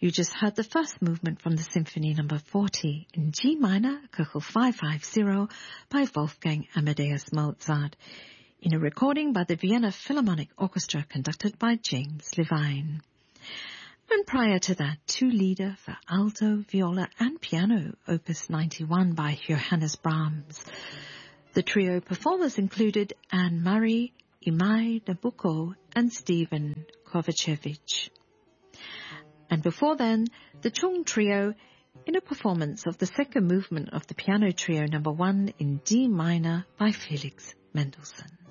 You just heard the first movement from the Symphony No. 40 in G minor, Köchel 550 by Wolfgang Amadeus Mozart, in a recording by the Vienna Philharmonic Orchestra conducted by James Levine. And prior to that, two Lieder for alto, viola and piano, Opus 91 by Johannes Brahms. The trio performers included Anne-Marie, Imai Nabucco and Stephen Kovacevic. And before then, the Chung Trio in a performance of the second movement of the Piano Trio No. 1 in D minor by Felix Mendelssohn.